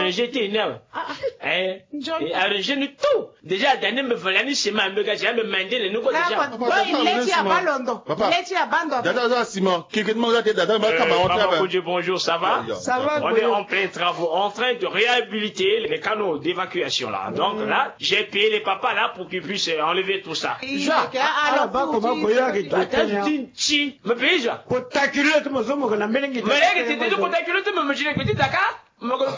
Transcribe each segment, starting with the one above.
arrangé tes nerfs. Arrangé nous tout. Déjà, dernier me voilà ni chez ma mega, j'ai me mandé les nouveaux déjà. Bonjour, ça va? Ça va. On est en plein travaux, en train de réhabiliter les canaux d'évacuation là. Donc là, j'ai payé les papas là pour qu'ils puissent enlever tout ça. Me paye ça. En tout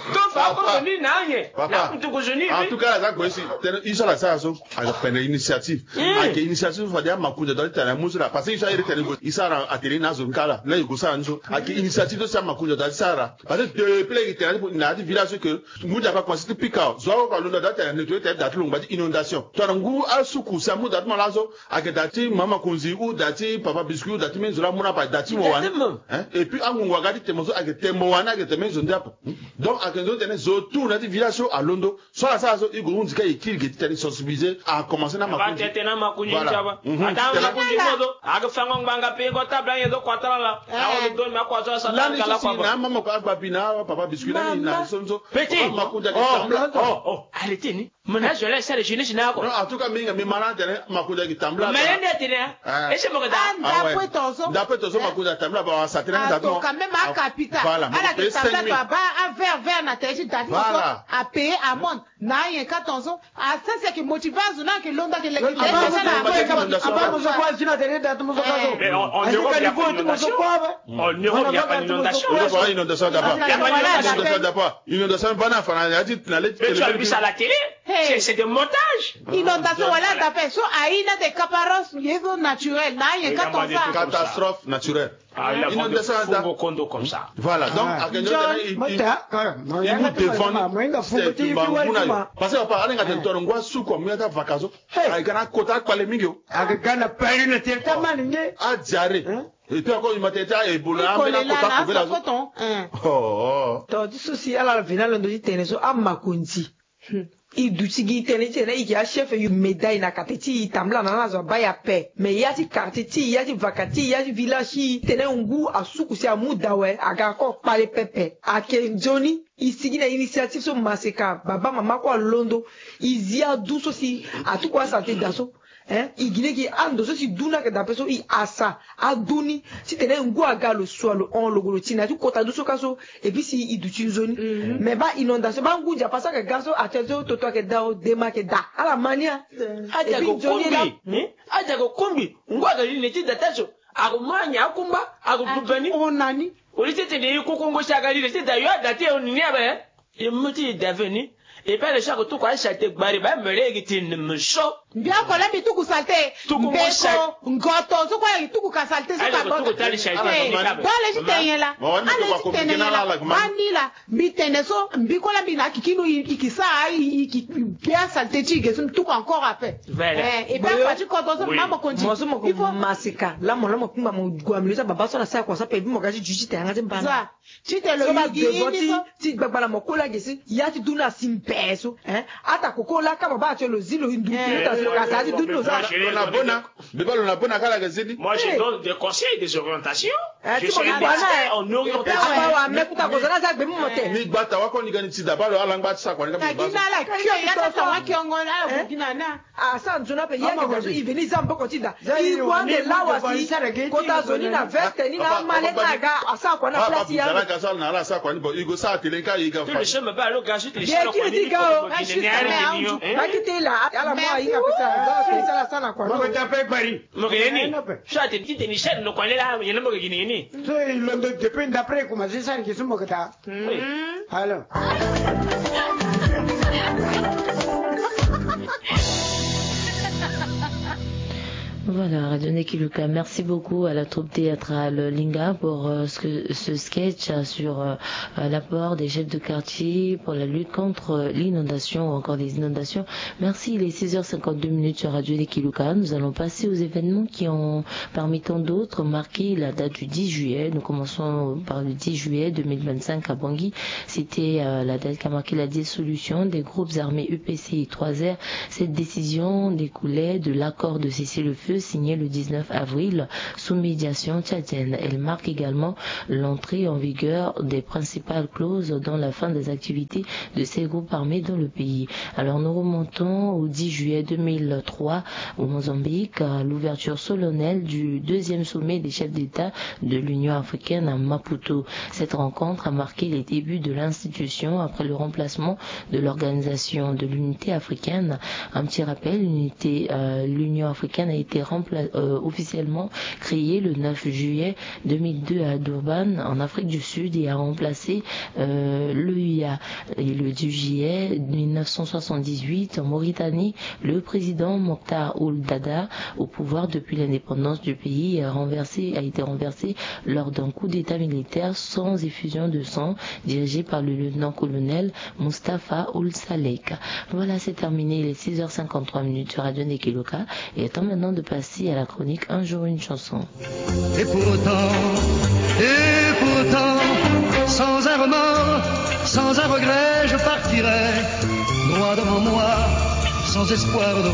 cas, il s'est laissé à une initiative. Avec initiative, il faut dire ma coude dans le musée parce qu'il s'est il s'est atterri dans un cas là. Là, il gosse un jour. Avec initiative de ça, ma coude dans le Sahara. Parce que depuis qu'il y a des villages que nous n'avons pas constaté piquant. Soit on parle de date, il y a des longues inondations. Toi, on goût à soukou, ça mou date malazo. Avec date maman konzi ou date papa biscuit ou date mais zola mouna pas date moana. Et puis à mon wagadi temozo avec temoana avec temozo ndiapo. Donc, à quel moment zo tout na village à Londres, soit ça zo il goûte qu'il est sensibilisé à commencer na makuni. Voilà. Arrêtez. Maintenant, je laisse les jeunes chez nous. En tout cas, mais malade, ma coude qui tamble. Mais et c'est mon gars. D'après toi, ma coude tamble, bah, ça traîne d'accord. Quand même à capital. Voilà. À la table, baba, un verre, na tête, voilà. À payer, à monter. Na, il y a 14 ans. À ça, c'est qui motive, que l'on a que les mais en Europe, il n'y a pas d'inondation. En Europe, il n'y a pas d'inondation. Inondation d'abord. Inondation d'abord. Mais tu as vu ça à la télé? C'est des montages. Inondation, voilà, d'après ça, il y a des caparos naturels. Catastrophe naturelle. Inondation d'abord comme ça. Voilà, donc, à quel moment il nous défend parce que par exemple, quand on voit sous comme il y a des vacances, il y a un quota par les millions. Et puis encore, il m'a dit, Ebola, mais la quota pour la oh. Donc, ceci, à la finale, on dit, tenez, à Makunzi. Il dutsigi tenez, il y a chef, il médaille na kateti, il tambla na nazo, baya paix. Mais il y a des quartiers, il y a des vacati, il y a des villages, tenez un goût à soukousi à moudawe, à gako, pas les pépé. À Kenjoni, il s'y a initiative sur Maseka, baba, maman, quoi, Londo, il y a douce aussi, à tout quoi santé d'asso. Il guinée qui ando so si duna que d'après so il asa aduni si tenait un goût à galo soit le on le golotina tu kota douce kaso et puis si il duti zone mais ba inondation ba goût ja pas ça que gaso a tezo to que dao dema que da à la mania ajago kombi ngwa ga ni ti datacho agumanya akumba agubani onani olite ne kokongo shagali le da yo daté on ni abe et muti daveni et puis le chaque tout quoi chaque gbari ba meregi tin msho bien qu'on l'a mis tout coup salté beko ngoto so quoi tout coup salté so pas bon dans les jitenya là allez jitenya là mani là bitene so mbikola bina kikinu ikisa bien salté tige tout encore après et puis quand tu quand on maman continue il faut masika là mon kumba mo gwamlisa baba so la sa kwa sa pe bi mo gaji jujite ngati mbana tu te le yigi ti gbagba la mo kola gesi ya ti duna simpeso ata kokola kama ba tu le zilo hindu moi, je donne des conseils, des orientations. Je suis en orientation. Depende d'après comment c'est ça qui se moque là. Alors. Voilà, Radio Nekiluka. Merci beaucoup à la troupe théâtrale Linga pour ce sketch sur l'apport des chefs de quartier pour la lutte contre l'inondation ou encore les inondations. Merci, il est 6h52 sur Radio Nekiluka. Nous allons passer aux événements qui ont, parmi tant d'autres, marqué la date du 10 juillet. Nous commençons par le 10 juillet 2025 à Bangui. C'était la date qui a marqué la dissolution des groupes armés UPC et 3R. Cette décision découlait de l'accord de cessez-le-feu signée le 19 avril sous médiation tchadienne. Elle marque également l'entrée en vigueur des principales clauses dans la fin des activités de ces groupes armés dans le pays. Alors nous remontons au 10 juillet 2003 au Mozambique, à l'ouverture solennelle du deuxième sommet des chefs d'État de l'Union africaine à Maputo. Cette rencontre a marqué les débuts de l'institution après le remplacement de l'Organisation de l'Unité africaine. Un petit rappel, l'Union africaine a été officiellement créée le 9 juillet 2002 à Durban, en Afrique du Sud, et a remplacé l'UIA. Et le 10 juillet 1978, en Mauritanie, le président Mokhtar Ould Daddah, au pouvoir depuis l'indépendance du pays, a été renversé lors d'un coup d'état militaire sans effusion de sang, dirigé par le lieutenant-colonel Mustafa Ould Salek. Voilà, c'est terminé, il est 6h53 sur Radio Nekiluka. Il est temps maintenant de passer à la chronique Un jour une chanson. Et pourtant, sans un remords, sans un regret, je partirai, droit devant moi, sans espoir de